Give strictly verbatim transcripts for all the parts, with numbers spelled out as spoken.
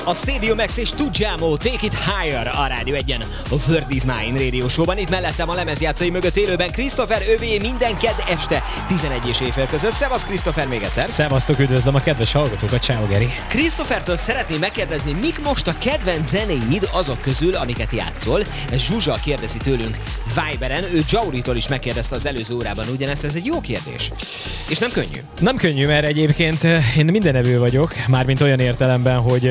A Stadium X és Tujamo, Take It Higher a Rádió egyen, a Word is Mine Radio Show-ban. Itt mellettem a lemezjátszai mögött élőben Christopher, övé minden kedd este tizenegy és éjfél között. Szevasz Christopher még egyszer. Szevasztok, üdvözlöm a kedves hallgatókat, ciao Geri. Christophertől szeretném megkérdezni, mik most a kedvenc zenéid azok közül, amiket játszol. Zsuzsa kérdezi tőlünk Viberen, ő Jauritól is megkérdezte az előző órában ugyanezt, ez egy jó kérdés. És nem könnyű. Nem könnyű, mert egyébként én mindenevő vagyok, mármint olyan értelemben, hogy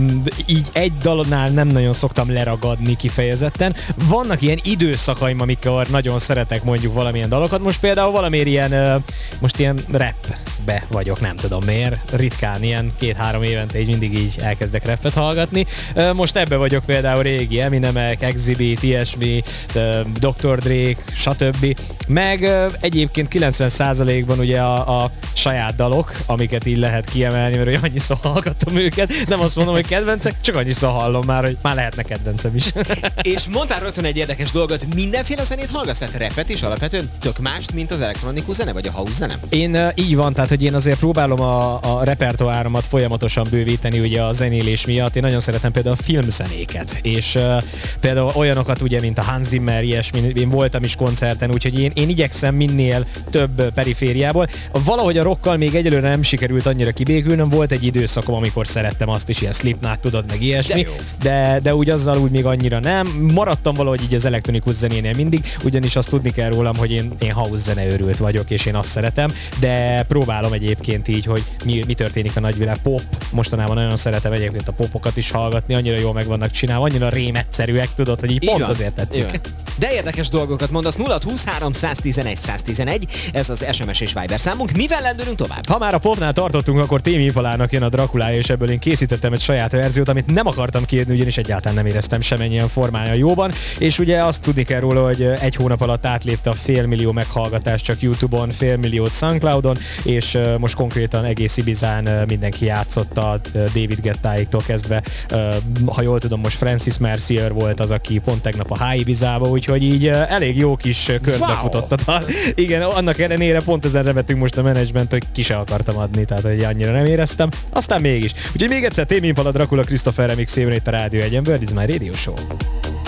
így egy dalnál nem nagyon szoktam leragadni kifejezetten. Vannak ilyen időszakaim, amikor nagyon szeretek mondjuk valamilyen dalokat. Most például valamiért ilyen, most ilyen rapbe vagyok, nem tudom miért. Ritkán, ilyen két-három évente így mindig így elkezdek rappet hallgatni. Most ebbe vagyok például régi Eminemek, Exhibit, ilyesmi, doktor Dre, stb. Meg egyébként kilencven százalékban ugye a, a saját dalok, amiket így lehet kiemelni, mert annyiszor hallgatom őket. Nem azt mondom, hogy kedvencek, csak annyiszor hallom már, hogy már lehetne kedvencem is. És mondtál rögtön egy érdekes dolgot, mindenféle zenét hallgatsz, tehát rappet is alapvetően tök mást, mint az elektronikus zene, vagy a house zene? Én uh, így van, tehát hogy én azért próbálom a, a repertoáromat folyamatosan bővíteni ugye a zenélés miatt. Én nagyon szeretem például a filmzenéket, és uh, például olyanokat ugye, mint a Hans Zimmer, ilyesmi, én voltam is koncerten, úgyhogy én, én igyekszem minél több perifériából. Valahogy a rockkal még egyelőre nem sikerült annyira kibékülnöm, volt egy időszakom, amikor szerettem azt is, ilyen Slipknot, tudod, meg ilyesmi, de, de, de úgy azzal úgy még annyira nem. Maradtam valahogy így az elektronikus zenénél mindig, ugyanis azt tudni kell rólam, hogy én, én house zene őrült vagyok, és én azt szeretem, de próbálom egyébként így, hogy mi, mi történik a nagyvilág. Pop, mostanában nagyon szeretem egyébként a popokat is hallgatni, annyira jól meg vannak csinálva, annyira rémegyszerűek, tudod, hogy így, így pont van, azért tetszik. De érdekes dolgokat mondasz, nulla húszhárom száztizenegy száztizenegy, ez az es em es és Viber számunk. Mivel lendülünk tovább? Ha már a popnál tartottunk, akkor Témi Ipalának jön a Drakulája, és ebből én készítettem egy saját verziót, amit nem akartam kiadni, ugyanis egyáltalán nem éreztem semennyien formája jóban, és ugye azt tudni kell róla, hogy egy hónap alatt átlépte a félmillió meghallgatás csak YouTube-on, félmilliót SoundCloud-on, és most konkrétan egész Ibizán mindenki játszotta, David Guettáiktól kezdve, ha jól tudom, most Francis Mercier volt az, aki pont tegnap a High Ibizába, úgyhogy így elég jó kis körbe wow. futott a dal. Igen, annak ellenére pont ezen revetünk most a menedzsment, hogy ki se akartam adni, tehát hogy annyira nem éreztem, aztán mégis. Úgyhogy még egyszer Témi Impala, Dracula, Christopher remixében itt a Rádió egyen, Word is Mine Radio Show.